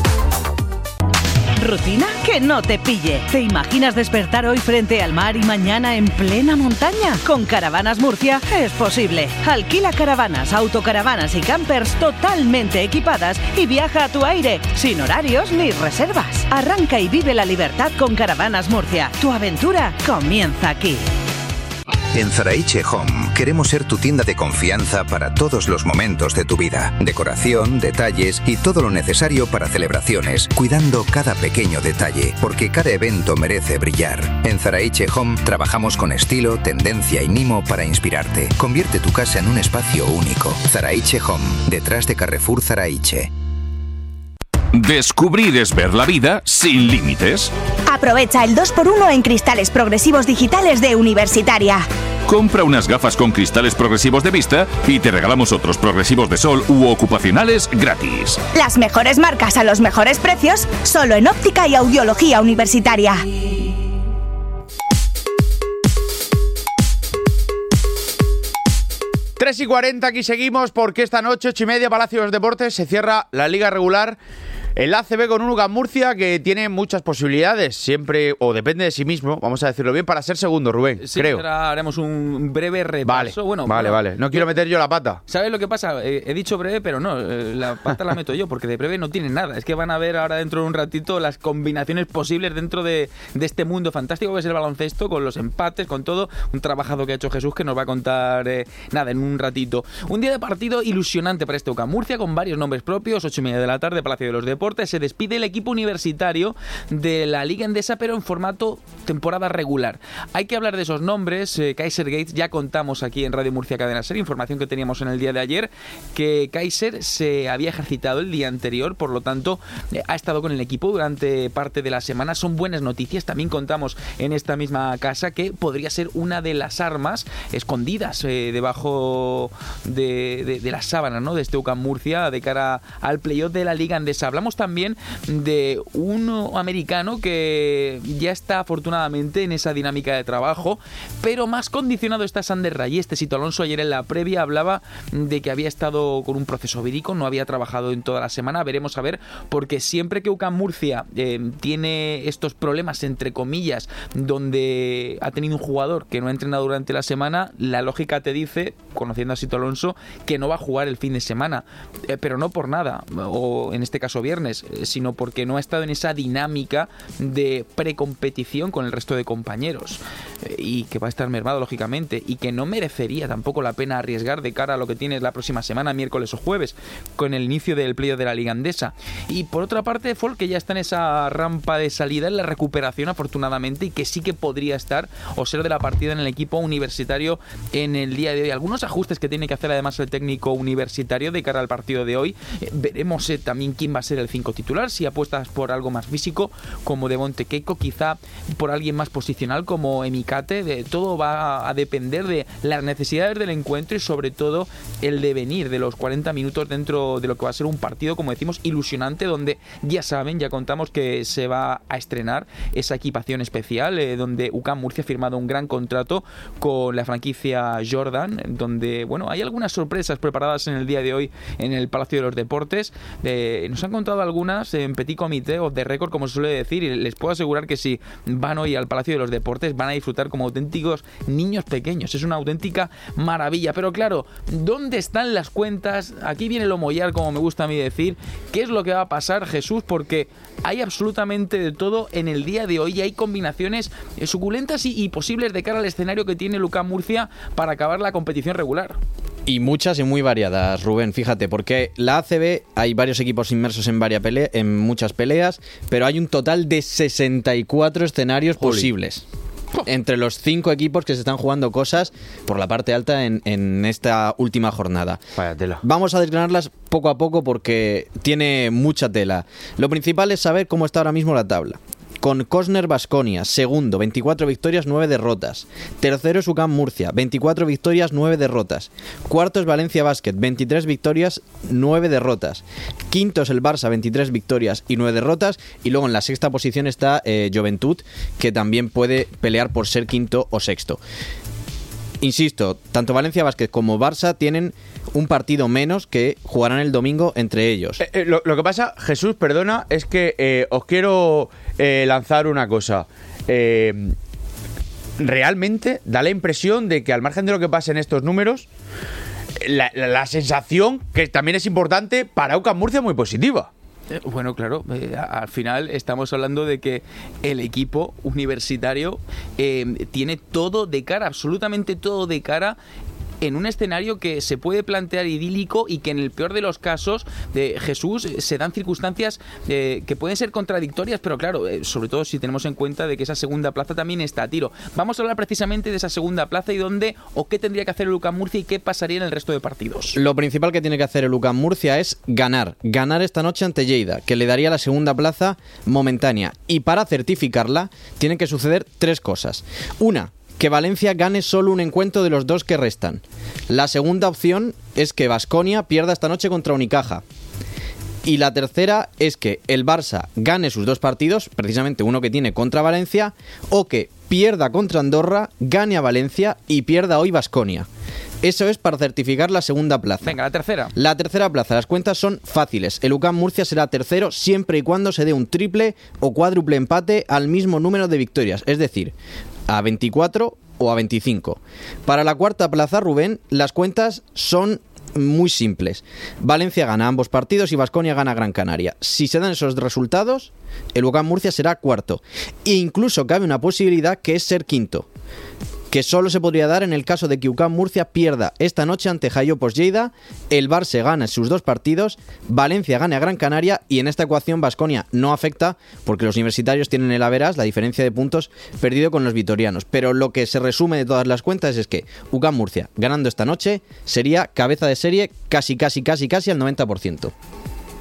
¿Rutina? Que no te pille. ¿Te imaginas despertar hoy frente al mar y mañana en plena montaña? Con Caravanas Murcia es posible. Alquila caravanas, autocaravanas y campers totalmente equipadas y viaja a tu aire, sin horarios ni reservas. Arranca y vive la libertad con Caravanas Murcia. Tu aventura comienza aquí. En Zaraiche Home queremos ser tu tienda de confianza para todos los momentos de tu vida. Decoración, detalles y todo lo necesario para celebraciones, cuidando cada pequeño detalle, porque cada evento merece brillar. En Zaraiche Home trabajamos con estilo, tendencia y mimo para inspirarte. Convierte tu casa en un espacio único. Zaraiche Home, detrás de Carrefour Zaraiche. Descubrir es ver la vida sin límites. Aprovecha el dos por uno en cristales progresivos digitales de Universitaria. Compra unas gafas con cristales progresivos de vista y te regalamos otros progresivos de sol u ocupacionales gratis. Las mejores marcas a los mejores precios, solo en Óptica y Audiología Universitaria. tres y cuarenta, aquí seguimos porque esta noche, ocho y media, Palacio de los Deportes, se cierra la Liga Regular. El A C B con un U C A M Murcia que tiene muchas posibilidades, siempre, o depende de sí mismo, vamos a decirlo bien, para ser segundo, Rubén, sí, creo. Ahora haremos un breve repaso. Vale, bueno, vale, bueno, vale. No quiero meter yo la pata. ¿Sabes lo que pasa? Eh, he dicho breve, pero no, eh, la pata la meto yo, porque de breve no tiene nada. Es que van a ver ahora dentro de un ratito las combinaciones posibles dentro de, de este mundo fantástico que es el baloncesto, con los empates, con todo. Un trabajado que ha hecho Jesús que nos va a contar, eh, nada, en un ratito. Un día de partido ilusionante para este U C A M Murcia, con varios nombres propios, ocho y media de la tarde, Palacio de los Deportes. Se despide el equipo universitario de la Liga Endesa, pero en formato temporada regular. Hay que hablar de esos nombres. eh, Kaiser Gates, ya contamos aquí en Radio Murcia Cadena SER, información que teníamos en el día de ayer, que Kaiser se había ejercitado el día anterior, por lo tanto eh, ha estado con el equipo durante parte de la semana. Son buenas noticias. También contamos en esta misma casa que podría ser una de las armas escondidas eh, debajo de, de, de las sábanas, ¿no?, de este U C A M Murcia de cara al playoff de la Liga Endesa. Hablamos hablamos también de un americano que ya está afortunadamente en esa dinámica de trabajo, pero más condicionado está Sander Rayés. Tecito Alonso ayer en la previa hablaba de que había estado con un proceso vírico, no había trabajado en toda la semana. Veremos a ver, porque siempre que U C A M Murcia eh, tiene estos problemas, entre comillas, donde ha tenido un jugador que no ha entrenado durante la semana, la lógica te dice, conociendo a Tecito Alonso, que no va a jugar el fin de semana, eh, pero no por nada, o en este caso viernes, eh, sino porque no ha estado en esa dinámica de precompetición con el resto de compañeros, eh, y que va a estar mermado lógicamente, y que no merecería tampoco la pena arriesgar de cara a lo que tienes la próxima semana, miércoles o jueves, con el inicio del playoff de la Liga Endesa. Y por otra parte, Folk, que ya está en esa rampa de salida, en la recuperación afortunadamente, y que sí que podría estar o ser de la partida en el equipo universitario en el día de hoy. Algunos ajustes que tiene que hacer además el técnico universitario de cara al partido de hoy. Eh, veremos eh, también quién va a ser el cinco titular, si apuestas por algo más físico como Devonte Keiko, quizá por alguien más posicional como Emikate. De, todo va a depender de las necesidades del encuentro y sobre todo el devenir de los cuarenta minutos dentro de lo que va a ser un partido, como decimos, ilusionante, donde ya saben, ya contamos que se va a estrenar esa equipación especial, eh, donde U C A M Murcia ha firmado un gran contrato con la franquicia Jordan, donde, bueno, hay algunas sorpresas preparadas en el día de hoy en el Palacio de los Deportes. Eh, nos han contado algunas en petit comité o de récord, como se suele decir, y les puedo asegurar que si van hoy al Palacio de los Deportes van a disfrutar como auténticos niños pequeños. Es una auténtica maravilla. Pero claro, ¿dónde están las cuentas? Aquí viene lo mollar, como me gusta a mí decir. ¿Qué es lo que va a pasar, Jesús? Porque hay absolutamente de todo en el día de hoy y hay combinaciones suculentas y, y posibles de cara al escenario que tiene el U C A M Murcia para acabar la competición regular. Y muchas y muy variadas, Rubén, fíjate, porque la A C B hay varios equipos inmersos en, varias pele- en muchas peleas, pero hay un total de sesenta y cuatro escenarios Jolly. posibles. Entre los cinco equipos que se están jugando cosas por la parte alta en, en esta última jornada. Vaya tela. Vamos a desgranarlas poco a poco porque tiene mucha tela. Lo principal es saber cómo está ahora mismo la tabla. Con Cosner Baskonia, segundo, veinticuatro victorias, nueve derrotas. Tercero es U C A M Murcia, veinticuatro victorias, nueve derrotas. Cuarto es Valencia Basket, veintitrés victorias, nueve derrotas. Quinto es el Barça, veintitrés victorias y nueve derrotas. Y luego en la sexta posición está eh, Juventud, que también puede pelear por ser quinto o sexto. Insisto, tanto Valencia Basket como Barça tienen un partido menos que jugarán el domingo entre ellos. Eh, eh, lo, lo que pasa, Jesús, perdona, es que eh, os quiero eh, lanzar una cosa. Eh, realmente da la impresión de que al margen de lo que pasa en estos números, la, la, la sensación, que también es importante, para U C A M Murcia es muy positiva. Bueno, claro, eh, al final estamos hablando de que el equipo universitario eh, tiene todo de cara, absolutamente todo de cara, en un escenario que se puede plantear idílico y que en el peor de los casos de Jesús se dan circunstancias eh, que pueden ser contradictorias, pero claro, eh, sobre todo si tenemos en cuenta de que esa segunda plaza también está a tiro. Vamos a hablar precisamente de esa segunda plaza y dónde o qué tendría que hacer el U C A M Murcia y qué pasaría en el resto de partidos. Lo principal que tiene que hacer el U C A M Murcia es ganar, ganar esta noche ante Lleida, que le daría la segunda plaza momentánea, y para certificarla tienen que suceder tres cosas. Una, que Valencia gane solo un encuentro de los dos que restan. La segunda opción es que Baskonia pierda esta noche contra Unicaja. Y la tercera es que el Barça gane sus dos partidos, precisamente uno que tiene contra Valencia, o que pierda contra Andorra, gane a Valencia y pierda hoy Baskonia. Eso es para certificar la segunda plaza. Venga, la tercera. La tercera plaza, las cuentas son fáciles. El U C A M Murcia será tercero siempre y cuando se dé un triple o cuádruple empate al mismo número de victorias, es decir, a veinticuatro o a veinticinco. Para la cuarta plaza, Rubén, las cuentas son muy simples. Valencia gana ambos partidos y Baskonia gana Gran Canaria. Si se dan esos resultados, el U C A M Murcia será cuarto. E incluso cabe una posibilidad que es ser quinto, que solo se podría dar en el caso de que U C A M Murcia pierda esta noche ante Jaiopos Lleida, el Barça gane sus dos partidos, Valencia gane a Gran Canaria y en esta ecuación Baskonia no afecta porque los universitarios tienen el haberás, la diferencia de puntos perdido con los vitorianos. Pero lo que se resume de todas las cuentas es que U C A M Murcia ganando esta noche sería cabeza de serie casi, casi, casi, casi al noventa por ciento.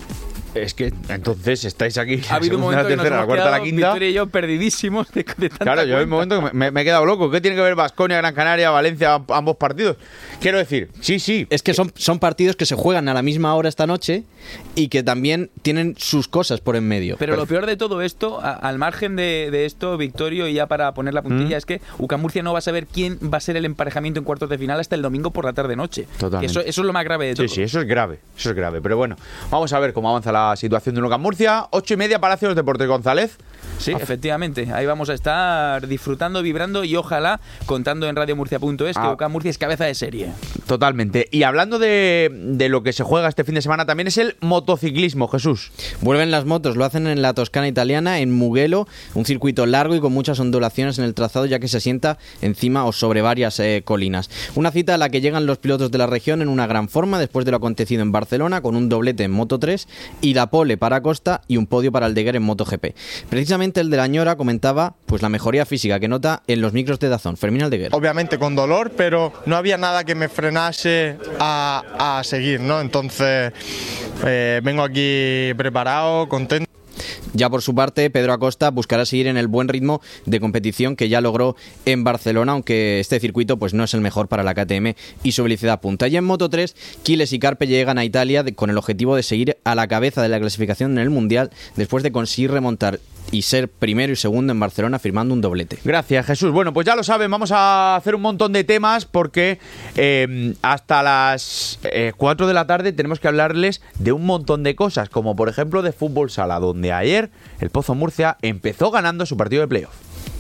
Es que entonces estáis aquí. Ha habido un momento la que nos tercera, la hemos cuarta, quedado, la quinta. Victoria y yo perdidísimos de, de tanta Claro, yo en un cuenta. momento que me, me he quedado loco. ¿Qué tiene que ver Baskonia, Gran Canaria, Valencia, ambos partidos? Quiero decir, sí, sí. Es que son, son partidos que se juegan a la misma hora esta noche y que también tienen sus cosas por en medio. Pero lo peor de todo esto, a, al margen de, de esto, Victorio, y ya para poner la puntilla, ¿Mm? es que U C A M Murcia no va a saber quién va a ser el emparejamiento en cuartos de final hasta el domingo por la tarde-noche. Totalmente. Eso, eso es lo más grave de todo. Sí, sí, eso es grave, eso es grave. Pero bueno, vamos a ver cómo avanza la situación de U C A M Murcia. Ocho y media, Palacios Deportes, González. Sí, efectivamente. Ahí vamos a estar disfrutando, vibrando y ojalá contando en radio murcia punto es que Ah. U C A M Murcia es cabeza de serie. Totalmente. Y hablando de, de lo que se juega este fin de semana, también es el motociclismo, Jesús. Vuelven las motos, lo hacen en la Toscana italiana, en Mugello, un circuito largo y con muchas ondulaciones en el trazado, ya que se asienta encima o sobre varias eh, colinas. Una cita a la que llegan los pilotos de la región en una gran forma después de lo acontecido en Barcelona, con un doblete en Moto tres y la pole para Costa y un podio para Aldeguer en MotoGP. Precisamente el de la Ñora comentaba pues la mejoría física que nota en los micros de Dazón. Fermín Aldeguer. Obviamente con dolor, pero no había nada que me frenase a, a seguir, ¿no? Entonces eh, vengo aquí preparado, contento. Ya por su parte, Pedro Acosta buscará seguir en el buen ritmo de competición que ya logró en Barcelona, aunque este circuito pues no es el mejor para la K T M y su velocidad punta. Y en Moto tres, Quiles y Carpe llegan a Italia de, con el objetivo de seguir a la cabeza de la clasificación en el Mundial después de conseguir remontar y ser primero y segundo en Barcelona firmando un doblete. Gracias, Jesús. Bueno, pues ya lo saben, vamos a hacer un montón de temas porque eh, hasta las eh, cuatro de la tarde tenemos que hablarles de un montón de cosas, como por ejemplo de fútbol sala, donde ayer el Pozo Murcia empezó ganando su partido de playoff.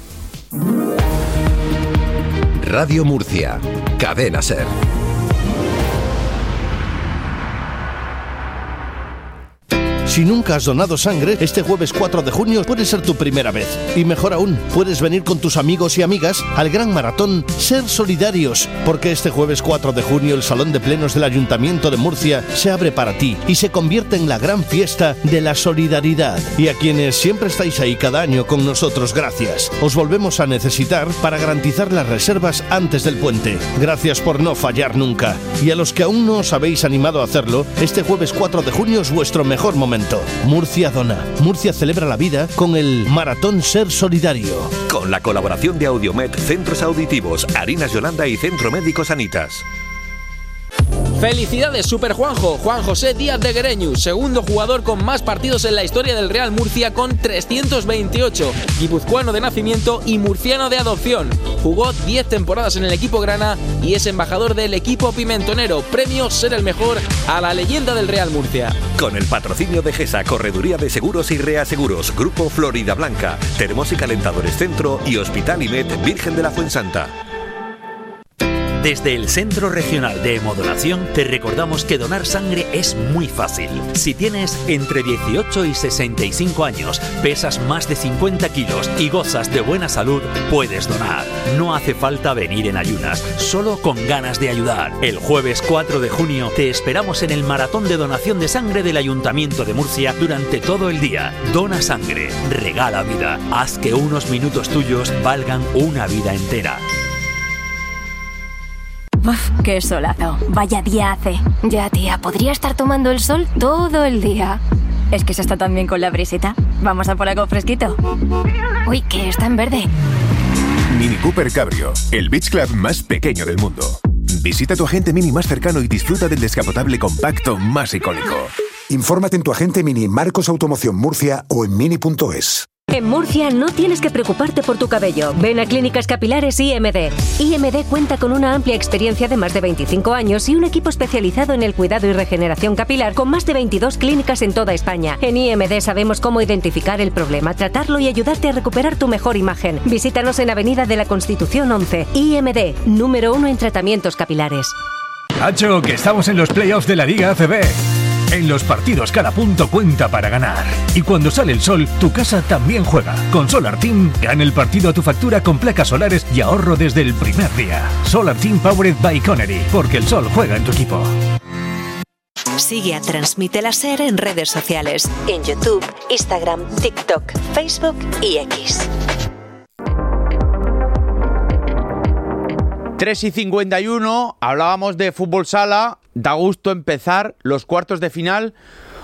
Radio Murcia, Cadena SER. Si nunca has donado sangre, este jueves cuatro de junio puede ser tu primera vez. Y mejor aún, puedes venir con tus amigos y amigas al gran maratón Ser Solidarios, porque este jueves cuatro de junio el Salón de Plenos del Ayuntamiento de Murcia se abre para ti y se convierte en la gran fiesta de la solidaridad. Y a quienes siempre estáis ahí cada año con nosotros, gracias. Os volvemos a necesitar para garantizar las reservas antes del puente. Gracias por no fallar nunca. Y a los que aún no os habéis animado a hacerlo, este jueves cuatro de junio es vuestro mejor momento. Murcia dona. Murcia celebra la vida con el Maratón Ser Solidario. Con la colaboración de Audiomed, Centros Auditivos, Harinas Yolanda y Centro Médico Sanitas. Felicidades Super Juanjo, Juan José Díaz de Guereñu, segundo jugador con más partidos en la historia del Real Murcia con trescientos veintiocho, guipuzcoano de nacimiento y murciano de adopción. Jugó diez temporadas en el equipo grana y es embajador del equipo pimentonero, premio Ser el Mejor a la leyenda del Real Murcia. Con el patrocinio de GESA, Correduría de Seguros y Reaseguros, Grupo Florida Blanca, Termos y Calentadores Centro y Hospital Imed Virgen de la Fuensanta. Desde el Centro Regional de Hemodonación te recordamos que donar sangre es muy fácil. Si tienes entre dieciocho y sesenta y cinco años, pesas más de cincuenta kilos y gozas de buena salud, puedes donar. No hace falta venir en ayunas, solo con ganas de ayudar. El jueves cuatro de junio te esperamos en el Maratón de Donación de Sangre del Ayuntamiento de Murcia durante todo el día. Dona sangre, regala vida, haz que unos minutos tuyos valgan una vida entera. Uf, qué solazo. Vaya día hace. Ya, tía, podría estar tomando el sol todo el día. Es que se está tan bien con la brisita. Vamos a por algo fresquito. Uy, que está en verde. Mini Cooper Cabrio, el beach club más pequeño del mundo. Visita tu agente Mini más cercano y disfruta del descapotable compacto más icónico. Infórmate en tu agente Mini Marcos Automoción Murcia o en mini punto es. En Murcia no tienes que preocuparte por tu cabello. Ven a Clínicas Capilares I M D. I M D cuenta con una amplia experiencia de más de veinticinco años y un equipo especializado en el cuidado y regeneración capilar con más de veintidós clínicas en toda España. En I M D sabemos cómo identificar el problema, tratarlo y ayudarte a recuperar tu mejor imagen. Visítanos en Avenida de la Constitución once. I M D, número uno en tratamientos capilares. Hacho, que estamos en los playoffs de la Liga A C B. En los partidos cada punto cuenta para ganar. Y cuando sale el sol, tu casa también juega. Con Solar Team, gana el partido a tu factura con placas solares y ahorro desde el primer día. Solar Team Powered by Connery, porque el sol juega en tu equipo. Sigue a Transmite la SER en redes sociales. En YouTube, Instagram, TikTok, Facebook y X. tres y cincuenta y uno, hablábamos de fútbol sala. Da gusto empezar los cuartos de final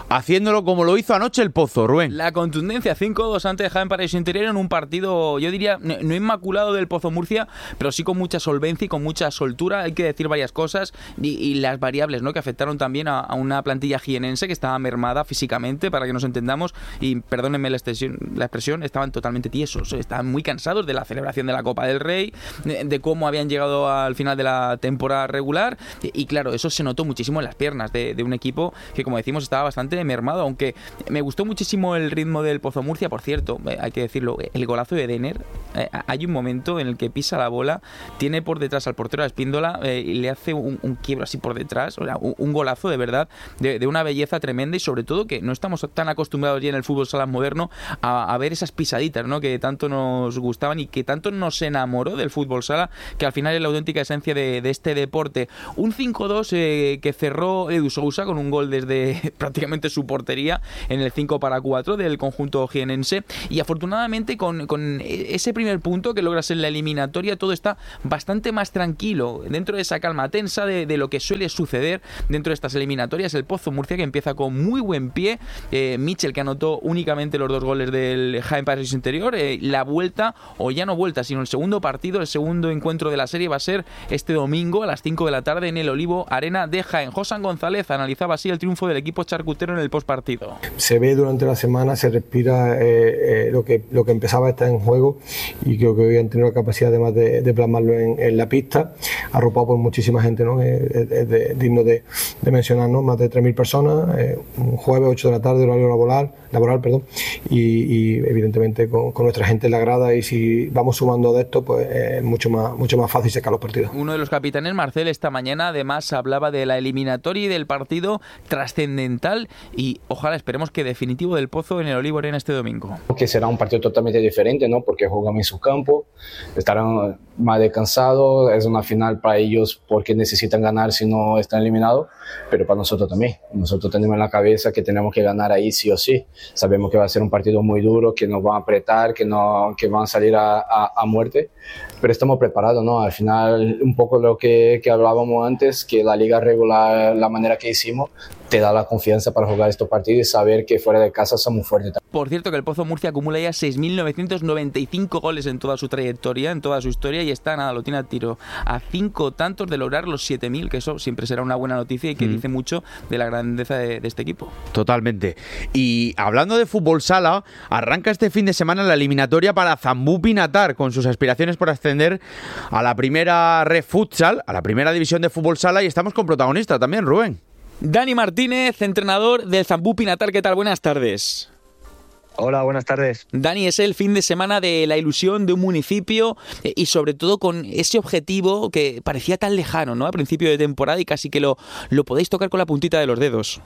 haciéndolo como lo hizo anoche el Pozo, Rubén. La contundencia cinco dos ante Jaén Paraíso Interior en un partido, yo diría, no, no inmaculado del Pozo Murcia, pero sí con mucha solvencia y con mucha soltura. Hay que decir varias cosas y, y las variables, ¿no?, que afectaron también a, a una plantilla jienense que estaba mermada físicamente, para que nos entendamos, y perdónenme la expresión, la expresión estaban totalmente tiesos, estaban muy cansados de la celebración de la Copa del Rey, de, de cómo habían llegado al final de la temporada regular, y, y claro, eso se notó muchísimo en las piernas de, de un equipo que, como decimos, estaba bastante mermado, aunque me gustó muchísimo el ritmo del Pozo Murcia. Por cierto, eh, hay que decirlo, el golazo de Denner, eh, hay un momento en el que pisa la bola, tiene por detrás al portero a Espíndola eh, y le hace un, un quiebro así por detrás, o sea, un, un golazo de verdad, de, de una belleza tremenda, y sobre todo que no estamos tan acostumbrados ya en el fútbol sala moderno a, a ver esas pisaditas, ¿no?, que tanto nos gustaban y que tanto nos enamoró del fútbol sala, que al final es la auténtica esencia de, de este deporte. Un cinco dos eh, que cerró Edu Sousa con un gol desde prácticamente su portería en el cinco para cuatro del conjunto jienense, y afortunadamente con, con ese primer punto que logras en la eliminatoria todo está bastante más tranquilo, dentro de esa calma tensa de, de lo que suele suceder dentro de estas eliminatorias. El Pozo Murcia, que empieza con muy buen pie, eh, Michel, que anotó únicamente los dos goles del Jaén Paraíso Interior, eh, la vuelta, o ya no vuelta, sino el segundo partido, el segundo encuentro de la serie va a ser este domingo a las cinco de la tarde en el Olivo Arena de Jaén. Josan González analizaba así el triunfo del equipo charcutero en el postpartido. Se ve durante la semana, se respira eh, eh, lo que lo que empezaba a estar en juego, y creo que hoy han tenido la capacidad además de, de plasmarlo en, en la pista, arropado por muchísima gente, ¿no? Es, es, es de, digno de, de mencionar, ¿no? Más de tres mil personas, eh, un jueves ocho de la tarde, horario laboral, laboral perdón, y, y evidentemente con, con nuestra gente en la grada, y si vamos sumando de esto, pues es mucho más, mucho más fácil sacar los partidos. Uno de los capitanes, Marcel, esta mañana además hablaba de la eliminatoria y del partido trascendental, y ojalá esperemos que definitivo del Pozo en el Olivo Arena este domingo. Que será un partido totalmente diferente, ¿no?, porque juegan en su campo, estarán más descansados, es una final para ellos porque necesitan ganar si no están eliminados, pero para nosotros también. Nosotros tenemos en la cabeza que tenemos que ganar ahí sí o sí. Sabemos que va a ser un partido muy duro, que nos van a apretar, que, no, que van a salir a, a, a muerte, pero estamos preparados, ¿no? Al final, un poco lo que, que hablábamos antes, que la liga regular, la manera que hicimos, te da la confianza para jugar estos partidos y saber que fuera de casa somos fuertes. Por cierto, que el Pozo Murcia acumula ya seis mil novecientos noventa y cinco goles en toda su trayectoria, en toda su historia, y está, nada, lo tiene a tiro a cinco tantos de lograr los siete mil, que eso siempre será una buena noticia y que mm. dice mucho de la grandeza de, de este equipo. Totalmente. Y hablando de fútbol sala, arranca este fin de semana la eliminatoria para Zambú Pinatar, con sus aspiraciones por ascender a la primera Red Futsal, a la primera división de fútbol sala, y estamos con protagonista también, Rubén. Dani Martínez, entrenador del Zambú Pinatar, ¿qué tal? Buenas tardes. Hola, buenas tardes. Dani, es el fin de semana de la ilusión de un municipio eh, y sobre todo con ese objetivo que parecía tan lejano, ¿no?, a principio de temporada, y casi que lo, lo podéis tocar con la puntita de los dedos.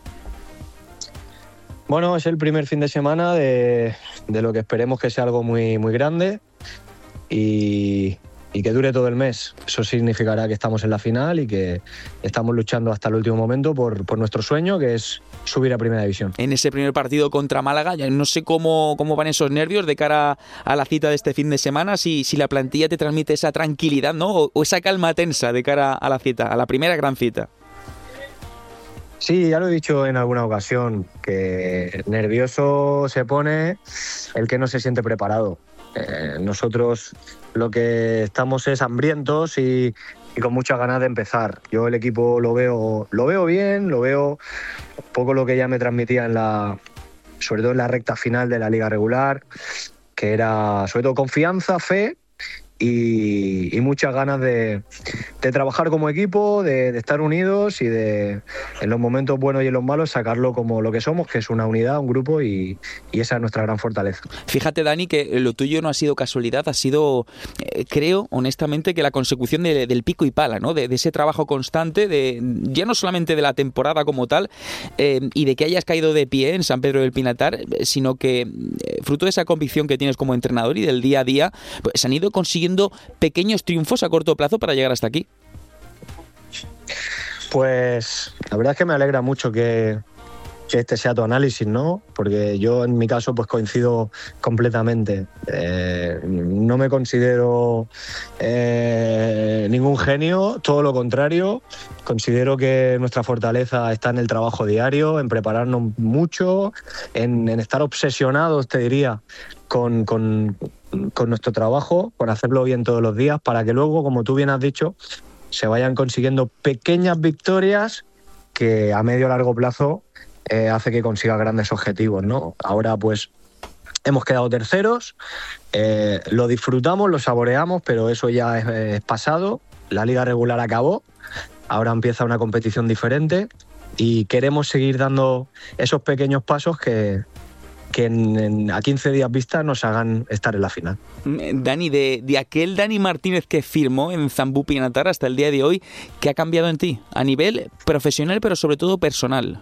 Bueno, es el primer fin de semana de, de lo que esperemos que sea algo muy, muy grande y, y que dure todo el mes. Eso significará que estamos en la final y que estamos luchando hasta el último momento por, por nuestro sueño, que es subir a Primera División. En ese primer partido contra Málaga, ya no sé cómo, cómo van esos nervios de cara a la cita de este fin de semana, si, si la plantilla te transmite esa tranquilidad, ¿no?, o, o esa calma tensa de cara a la cita, a la primera gran cita. Sí, ya lo he dicho en alguna ocasión, que nervioso se pone el que no se siente preparado. Eh, nosotros lo que estamos es hambrientos y, y con muchas ganas de empezar. Yo el equipo lo veo, lo veo bien, lo veo un poco lo que ya me transmitía en la, sobre todo en la recta final de la liga regular, que era sobre todo confianza, fe y, y muchas ganas de, de trabajar como equipo, de, de estar unidos y de, en los momentos buenos y en los malos, sacarlo como lo que somos, que es una unidad, un grupo, y, y esa es nuestra gran fortaleza. Fíjate, Dani, que lo tuyo no ha sido casualidad, ha sido, eh, creo, honestamente, que la consecución de, del pico y pala, ¿no? De, de ese trabajo constante, de ya no solamente de la temporada como tal, eh, y de que hayas caído de pie en San Pedro del Pinatar, sino que, eh, fruto de esa convicción que tienes como entrenador y del día a día, pues, se han ido consiguiendo pequeños triunfos a corto plazo para llegar hasta aquí. Pues la verdad es que me alegra mucho que, que este sea tu análisis, ¿no? Porque yo en mi caso pues coincido completamente. Eh, no me considero eh, ningún genio, todo lo contrario. Considero que nuestra fortaleza está en el trabajo diario, en prepararnos mucho, en, en estar obsesionados, te diría, con, con, con nuestro trabajo, con hacerlo bien todos los días, para que luego, como tú bien has dicho, se vayan consiguiendo pequeñas victorias que a medio o largo plazo eh, hace que consiga grandes objetivos, ¿no? Ahora, pues, hemos quedado terceros, eh, lo disfrutamos, lo saboreamos, pero eso ya es, es pasado. La liga regular acabó, ahora empieza una competición diferente y queremos seguir dando esos pequeños pasos que, que en, en, a quince días vista nos hagan estar en la final. Dani, de, de aquel Dani Martínez que firmó en Zambú Pinatar hasta el día de hoy, ¿qué ha cambiado en ti? A nivel profesional, pero sobre todo personal.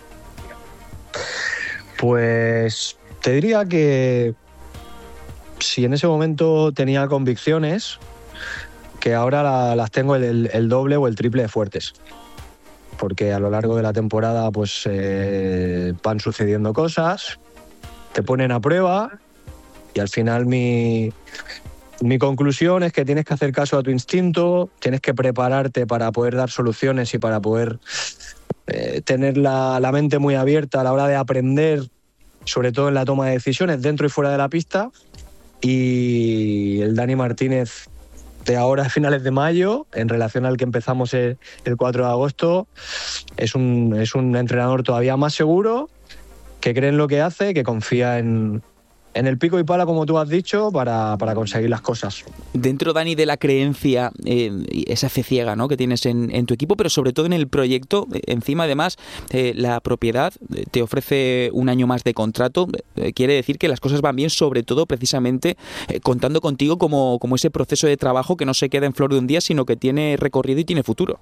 Pues te diría que si en ese momento tenía convicciones, que ahora la, las tengo el, el, el doble o el triple de fuertes. Porque a lo largo de la temporada pues eh, van sucediendo cosas, te ponen a prueba y al final mi, mi conclusión es que tienes que hacer caso a tu instinto, tienes que prepararte para poder dar soluciones y para poder eh, tener la, la mente muy abierta a la hora de aprender, sobre todo en la toma de decisiones dentro y fuera de la pista. Y el Dani Martínez de ahora a finales de mayo, en relación al que empezamos el, el cuatro de agosto, es un, es un entrenador todavía más seguro, que cree en lo que hace, que confía en, en el pico y pala, como tú has dicho, para, para conseguir las cosas. Dentro, Dani, de la creencia, eh, esa fe ciega, ¿no?, que tienes en, en tu equipo, pero sobre todo en el proyecto, eh, encima además eh, la propiedad eh, te ofrece un año más de contrato, eh, quiere decir que las cosas van bien, sobre todo precisamente eh, contando contigo como, como ese proceso de trabajo que no se queda en flor de un día, sino que tiene recorrido y tiene futuro.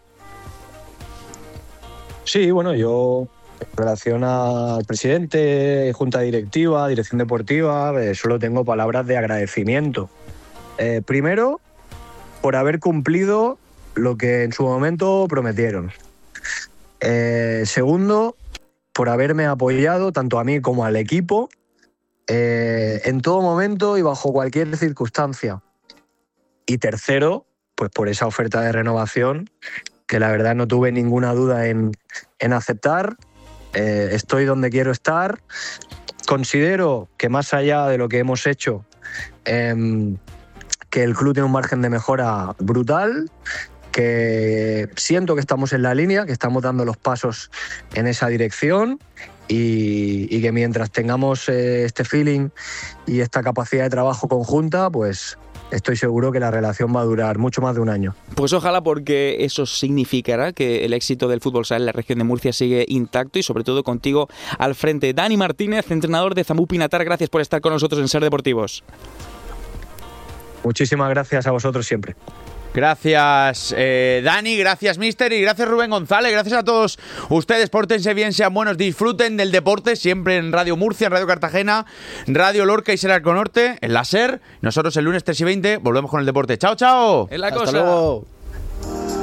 Sí, bueno, yo en relación al presidente, junta directiva, dirección deportiva, eh, solo tengo palabras de agradecimiento. Eh, primero, por haber cumplido lo que en su momento prometieron. Eh, segundo, por haberme apoyado tanto a mí como al equipo eh, en todo momento y bajo cualquier circunstancia. Y tercero, pues por esa oferta de renovación que la verdad no tuve ninguna duda en, en aceptar. Eh, estoy donde quiero estar. Considero que más allá de lo que hemos hecho, eh, que el club tiene un margen de mejora brutal, que siento que estamos en la línea, que estamos dando los pasos en esa dirección y, y que mientras tengamos eh, este feeling y esta capacidad de trabajo conjunta, pues estoy seguro que la relación va a durar mucho más de un año. Pues ojalá, porque eso significará que el éxito del fútbol sala en la región de Murcia sigue intacto y sobre todo contigo al frente. Dani Martínez, entrenador de Zambú Pinatar, gracias por estar con nosotros en Ser Deportivos. Muchísimas gracias a vosotros siempre. Gracias, eh, Dani, gracias, Mister, y gracias, Rubén González. Gracias a todos ustedes. Pórtense bien, sean buenos, disfruten del deporte, siempre en Radio Murcia, en Radio Cartagena, Radio Lorca y Ser Arco Norte, en la SER. Nosotros el lunes tres y veinte volvemos con el deporte. ¡Chao, chao! En la Hasta cosa. luego.